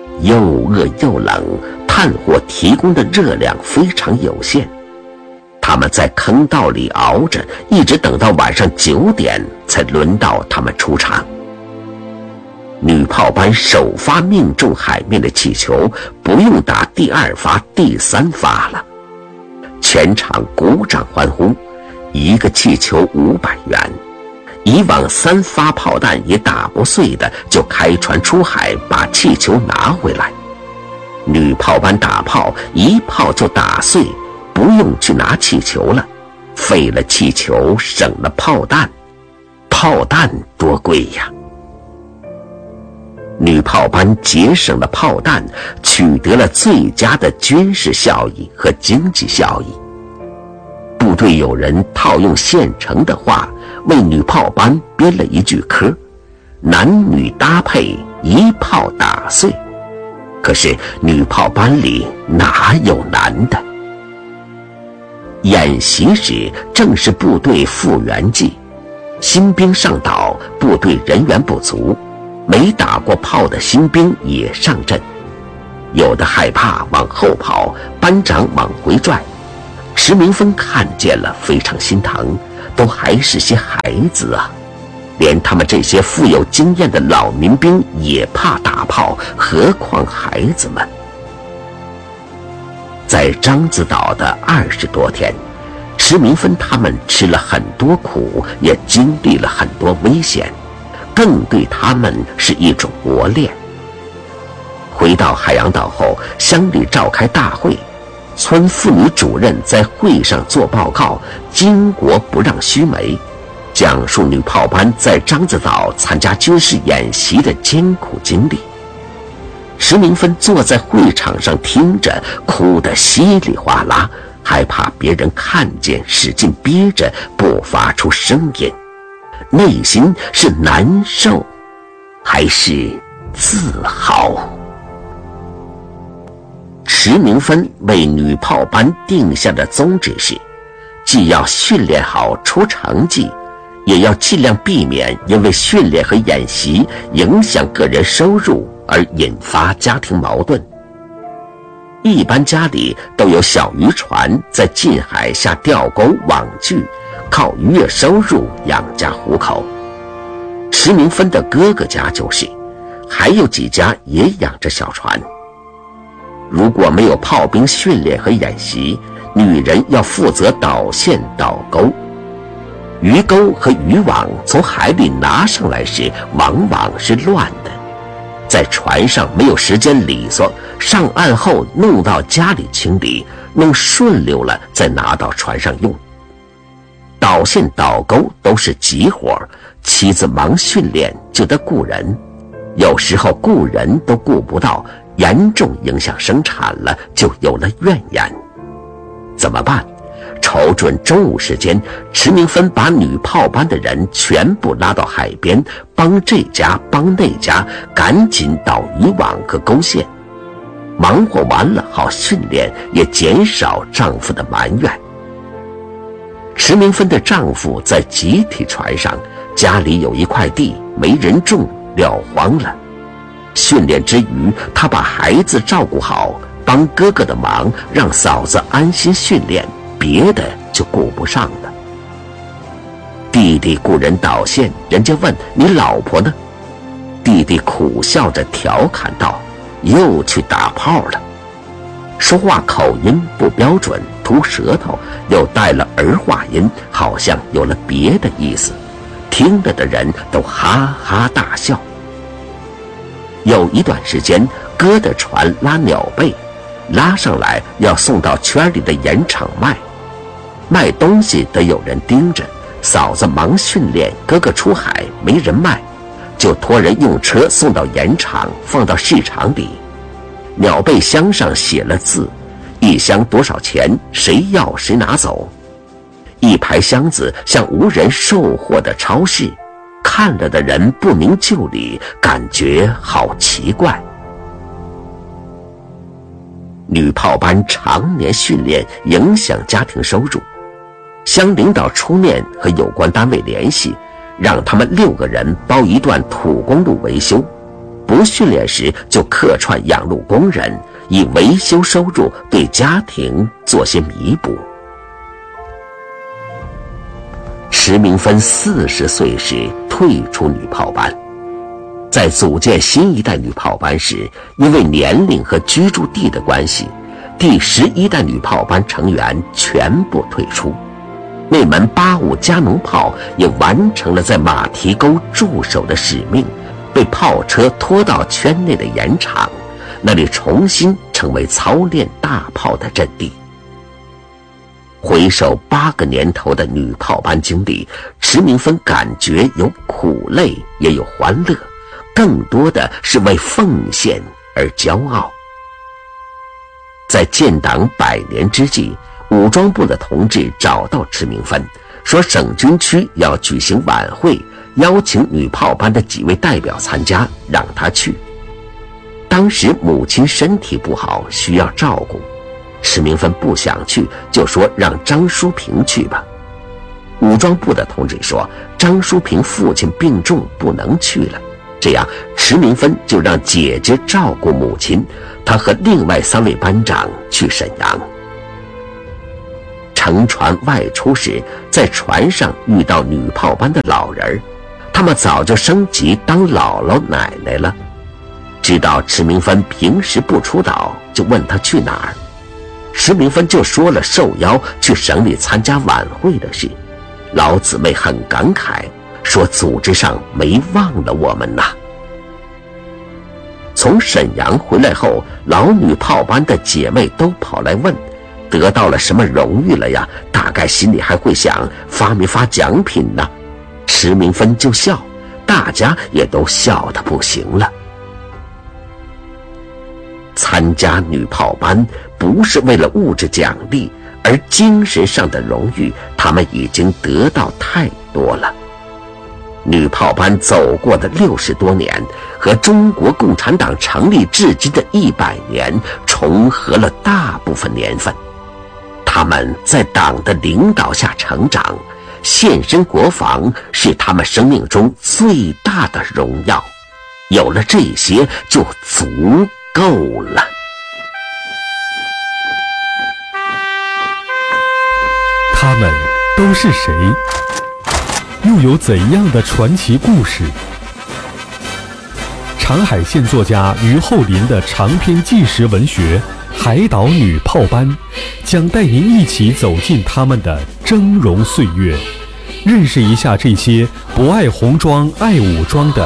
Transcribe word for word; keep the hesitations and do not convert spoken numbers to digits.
又饿又冷，炭火提供的热量非常有限。他们在坑道里熬着，一直等到晚上九点才轮到他们出场。女炮班首发命中海面的气球，不用打第二发、第三发了。全场鼓掌欢呼，一个气球五百元。以往三发炮弹也打不碎的，就开船出海把气球拿回来。女炮班打炮，一炮就打碎，不用去拿气球了，废了气球，省了炮弹。炮弹多贵呀！女炮班节省了炮弹，取得了最佳的军事效益和经济效益。部队有人套用现成的话，为女炮班编了一句歌：男女搭配，一炮打碎。可是女炮班里哪有男的？演习时正是部队复员季，新兵上岛，部队人员不足，没打过炮的新兵也上阵，有的害怕往后跑，班长往回拽。石明芬看见了，非常心疼，都还是些孩子啊，连他们这些富有经验的老民兵也怕打炮，何况孩子们。在獐子岛的二十多天，石明芬他们吃了很多苦，也经历了很多危险，更对他们是一种磨练。回到海洋岛后，乡里召开大会，村妇女主任在会上做报告，巾帼不让须眉，讲述女炮班在獐子岛参加军事演习的艰苦经历。石明芬坐在会场上听着，哭得稀里哗啦，害怕别人看见，使劲憋着不发出声音，内心是难受还是自豪？石明芬为女炮班定下的宗旨是，既要训练好出成绩，也要尽量避免因为训练和演习影响个人收入而引发家庭矛盾。一般家里都有小渔船，在近海下钓钩网具，靠渔业收入养家糊口。石明芬的哥哥家就是，还有几家也养着小船。如果没有炮兵训练和演习，女人要负责导线导钩。鱼钩和渔网从海里拿上来时往往是乱的，在船上没有时间理索，上岸后弄到家里清理，弄顺溜了再拿到船上用。导线导钩都是急活，妻子忙训练就得雇人，有时候雇人都雇不到，严重影响生产了，就有了怨言。怎么办？瞅准中午时间，石明芬把女炮班的人全部拉到海边，帮这家帮那家，赶紧导渔网和钩线。忙活完了好训练，也减少丈夫的埋怨。石明芬的丈夫在集体船上，家里有一块地没人种，撂荒了。训练之余，他把孩子照顾好，帮哥哥的忙，让嫂子安心训练，别的就顾不上了。弟弟雇人导线，人家问你老婆呢？弟弟苦笑着调侃道：又去打炮了。说话口音不标准，吐舌头，又带了儿化音，好像有了别的意思，听了的人都哈哈大笑。有一段时间，哥的船拉鸟贝，拉上来要送到圈里的盐场卖，卖东西得有人盯着，嫂子忙训练，哥哥出海没人卖，就托人用车送到盐场，放到市场里。鸟贝箱上写了字，一箱多少钱，谁要谁拿走。一排箱子像无人售货的超市，看了的人不明就里，感觉好奇怪。女炮班常年训练，影响家庭收入。乡领导出面和有关单位联系，让他们六个人包一段土公路维修。 不训练时就客串养路工人，以维修收入对家庭做些弥补。迟明芬四十岁时退出女炮班，在组建新一代女炮班时，因为年龄和居住地的关系，第十一代女炮班成员全部退出。那门八五加农炮也完成了在马蹄沟驻守的使命，被炮车拖到圈内的盐场，那里重新成为操练大炮的阵地。回首八个年头的女炮班经历，迟明芬感觉有苦累，也有欢乐，更多的是为奉献而骄傲。在建党百年之际，武装部的同志找到迟明芬，说省军区要举行晚会，邀请女炮班的几位代表参加，让她去。当时母亲身体不好，需要照顾，迟明芬不想去，就说让张淑平去吧。武装部的同志说张淑平父亲病重，不能去了，这样迟明芬就让姐姐照顾母亲，她和另外三位班长去沈阳。乘船外出时，在船上遇到女炮班的老人，他们早就升级当姥姥奶奶了。知道迟明芬平时不出岛，就问她去哪儿。迟明芬就说了受邀去省里参加晚会的事。老姊妹很感慨，说组织上没忘了我们呐。从沈阳回来后，老女炮班的姐妹都跑来问得到了什么荣誉了呀，大概心里还会想发没发奖品呢。迟明芬就笑，大家也都笑得不行了。参加女炮班不是为了物质奖励，而精神上的荣誉他们已经得到太多了。女炮班走过的六十多年和中国共产党成立至今的一百年重合了大部分年份，他们在党的领导下成长，献身国防是他们生命中最大的荣耀。有了这些就足够了。 他们都是谁？又有怎样的传奇故事？长海县作家于厚林的长篇纪实文学《海岛女炮班》将带您一起走进他们的峥嵘岁月，认识一下这些不爱红装爱武装的